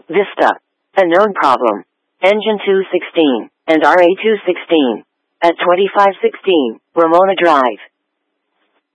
Vista. A known problem. Engine 216 and RA216. At 2516, Ramona Drive.